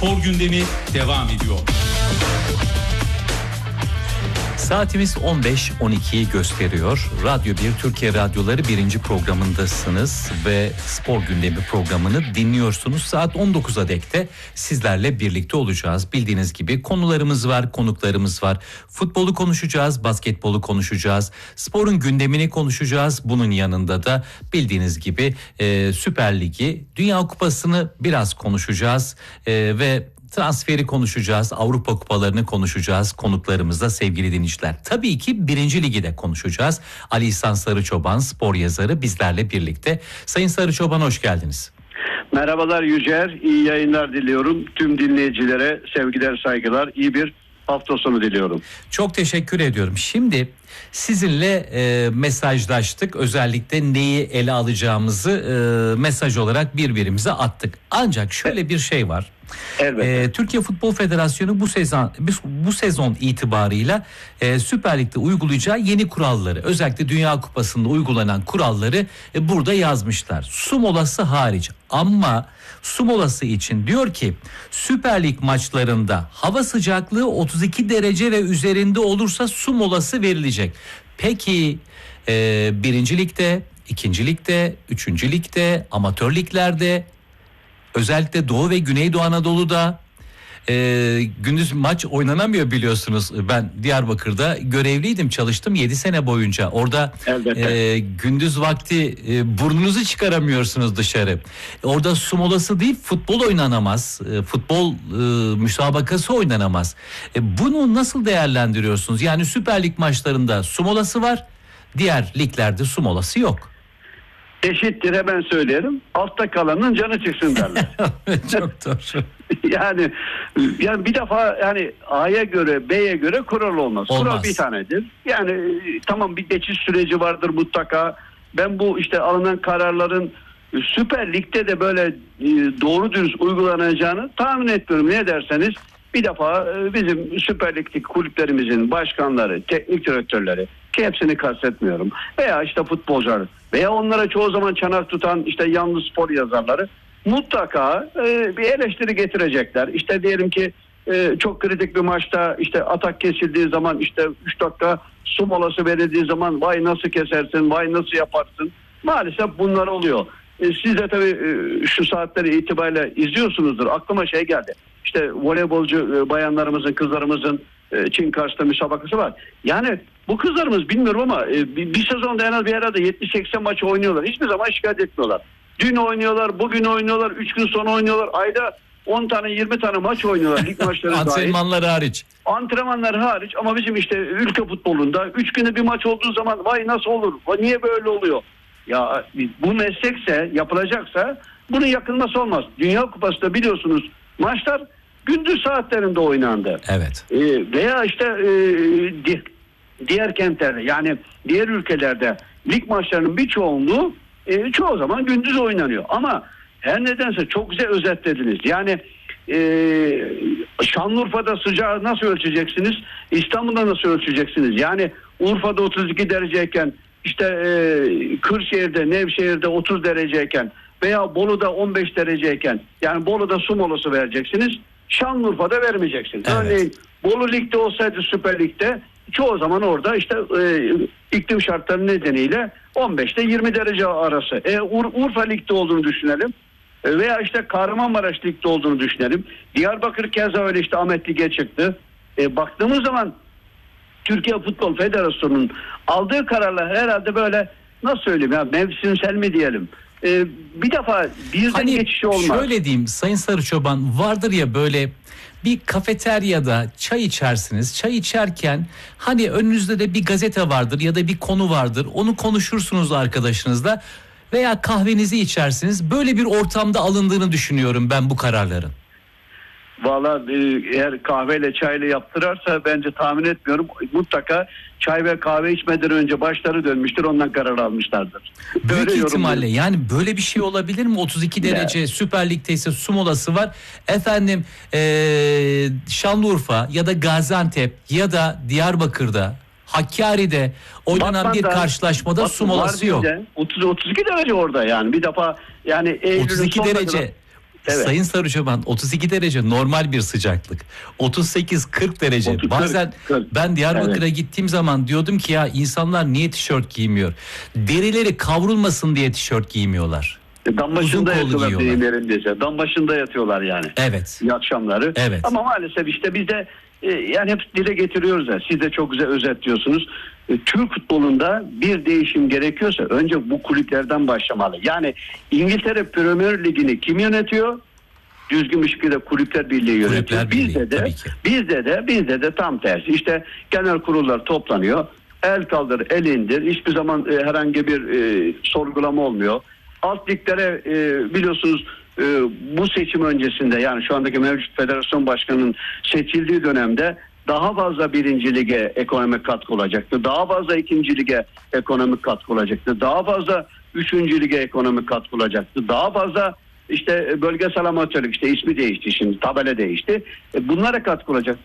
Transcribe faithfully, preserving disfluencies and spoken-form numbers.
Spor gündemi devam ediyor. Saatimiz on beş on ikiyi gösteriyor. Radyo bir Türkiye Radyoları birinci programındasınız ve spor gündemi programını dinliyorsunuz. Saat on dokuza dek de sizlerle birlikte olacağız. Bildiğiniz gibi konularımız var, konuklarımız var. Futbolu konuşacağız, basketbolu konuşacağız, sporun gündemini konuşacağız. Bunun yanında da bildiğiniz gibi e, Süper Ligi, Dünya Kupası'nı biraz konuşacağız e, ve transferi konuşacağız, Avrupa kupalarını konuşacağız konuklarımızla sevgili dinleyiciler. Tabii ki birinci Ligi de konuşacağız. Ali İhsan Sarıçoban, spor yazarı bizlerle birlikte. Sayın Sarıçoban, hoş geldiniz. Merhabalar Yücer, iyi yayınlar diliyorum. Tüm dinleyicilere sevgiler, saygılar, iyi bir hafta sonu diliyorum. Çok teşekkür ediyorum. Şimdi sizinle e, mesajlaştık. Özellikle neyi ele alacağımızı e, mesaj olarak birbirimize attık. Ancak şöyle bir şey var. Ee, Türkiye Futbol Federasyonu bu sezon bu sezon itibarıyla e, Süper Lig'de uygulayacağı yeni kuralları, özellikle Dünya Kupası'nda uygulanan kuralları e, burada yazmışlar. Su molası hariç, ama su molası için diyor ki Süper Lig maçlarında hava sıcaklığı otuz iki derece ve üzerinde olursa su molası verilecek. Peki e, birinci ligde, ikinci ligde, üçüncü ligde, amatör liglerde, özellikle Doğu ve Güneydoğu Anadolu'da e, gündüz maç oynanamıyor biliyorsunuz. Ben Diyarbakır'da görevliydim, çalıştım yedi sene boyunca. Orada e, gündüz vakti e, burnunuzu çıkaramıyorsunuz dışarı. Orada su molası değil, futbol oynanamaz. E, futbol e, müsabakası oynanamaz. E, bunu nasıl değerlendiriyorsunuz? Yani Süper Lig maçlarında su molası var, diğer liglerde su molası yok. Eşittir, hemen söyleyelim. Altta kalanın canı çıksın derler. Çok doğru. yani yani bir defa yani A'ya göre B'ye göre kural olmaz. olmaz. Kural bir tanedir. Yani tamam, bir geçiş süreci vardır mutlaka. Ben bu işte alınan kararların Süper Lig'de de böyle doğru dürüst uygulanacağını tahmin etmiyorum. Ne derseniz, bir defa bizim Süper Lig'deki kulüplerimizin başkanları, teknik direktörleri, ki hepsini kastetmiyorum, veya işte futbolcular veya onlara çoğu zaman çanak tutan işte yanlı spor yazarları mutlaka e, bir eleştiri getirecekler. İşte diyelim ki e, çok kritik bir maçta işte atak kesildiği zaman, işte üç dakika su molası verildiği zaman vay nasıl kesersin, vay nasıl yaparsın. Maalesef bunlar oluyor. E, siz de tabii e, şu saatleri itibariyle izliyorsunuzdur. Aklıma şey geldi. İşte voleybolcu e, bayanlarımızın, kızlarımızın e, Çin karşıtı müsabakası var. Yani bu kızlarımız bilmiyorum ama e, bir, bir sezonda en az bir herhalde yetmiş seksen maçı oynuyorlar. Hiçbir zaman şikayet etmiyorlar. Dün oynuyorlar, bugün oynuyorlar, üç gün sonra oynuyorlar. Ayda on tane yirmi tane maç oynuyorlar. Lig maçları dahil. Antrenmanlar hariç. Antrenmanlar hariç, ama bizim işte ülke futbolunda üç günde bir maç olduğu zaman vay nasıl olur? Niye böyle oluyor? Ya bu meslekse, yapılacaksa bunun yakılması olmaz. Dünya Kupası'nda biliyorsunuz maçlar gündüz saatlerinde oynandı. Evet. Ee, veya işte e, di, diğer kentlerde, yani diğer ülkelerde lig maçlarının bir çoğunluğu e, çoğu zaman gündüz oynanıyor. Ama her nedense çok güzel özetlediniz. Yani e, Şanlıurfa'da sıcağı nasıl ölçeceksiniz? İstanbul'da nasıl ölçeceksiniz? Yani Urfa'da otuz iki dereceyken, işte e, Kırşehir'de, Nevşehir'de otuz dereceyken veya Bolu'da on beş dereceyken, yani Bolu'da su molası vereceksiniz, Şanlıurfa'da vermeyeceksiniz. Evet. Örneğin Bolu Lig'de olsaydı, Süper Lig'de çoğu zaman orada işte e, iklim şartları nedeniyle on beşte yirmi derece arası. E, Ur- Urfa Lig'de olduğunu düşünelim. E, veya işte Kahramanmaraş Lig'de olduğunu düşünelim. Diyarbakır keza öyle, işte Ahmet Lig'e çıktı. E, baktığımız zaman Türkiye Futbol Federasyonu'nun aldığı kararlar herhalde böyle, nasıl söyleyeyim ya, mevsimsel mi diyelim. Ee, bir defa birden hani geçişi olmaz. Şöyle diyeyim Sayın Sarıçoban, vardır ya böyle bir kafeteryada çay içersiniz. Çay içerken hani önünüzde de bir gazete vardır ya da bir konu vardır. Onu konuşursunuz arkadaşınızla veya kahvenizi içersiniz. Böyle bir ortamda alındığını düşünüyorum ben bu kararların. Valla eğer kahveyle çayla yaptırarsa bence tahmin etmiyorum. Mutlaka çay ve kahve içmeden önce başları dönmüştür, ondan karar almışlardır. Büyük böyle ihtimalle yani böyle bir şey olabilir mi? otuz iki derece ya. Süper Lig'de ise su molası var. Efendim ee, Şanlıurfa ya da Gaziantep ya da Diyarbakır'da, Hakkari'de oynanan Batman'da, bir karşılaşmada Batman, su molası yok. otuz otuz iki derece orada, yani bir defa yani otuz iki derece. Evet. Sayın Sarıçoban, otuz iki derece normal bir sıcaklık. otuz sekiz kırk derece. otuz, Bazen kırk. ben Diyarbakır'a Evet. gittiğim zaman diyordum ki ya insanlar niye tişört giymiyor? Derileri kavrulmasın diye tişört giymiyorlar. Dam başında Uzun kollu yatıyorlar giyiyorlar. deyim yerindeyse. Dam başında yatıyorlar yani. Evet. İyi akşamları. Evet. Ama maalesef işte biz de e, yani hep dile getiriyoruz ya. Siz de çok güzel özetliyorsunuz. E, Türk futbolunda bir değişim gerekiyorsa önce bu kulüplerden başlamalı. Yani İngiltere Premier Ligi'ni kim yönetiyor? Düzgün bir şekilde Kulüpler Birliği yönetiyor. Kulüpler Birliği, bizde de tabii ki. bizde de bizde de tam tersi. İşte genel kurullar toplanıyor. El kaldır, el indir. Hiçbir zaman e, herhangi bir e, sorgulama olmuyor. Alt liglere e, biliyorsunuz e, bu seçim öncesinde, yani şu andaki mevcut federasyon başkanının seçildiği dönemde daha fazla birinci lige ekonomik katkı olacaktı. Daha fazla ikinci lige ekonomik katkı olacaktı. Daha fazla üçüncü lige ekonomik katkı olacaktı. Daha fazla işte bölgesel amatörlük, işte ismi değişti, şimdi tabela değişti. E, bunlara katkı olacak.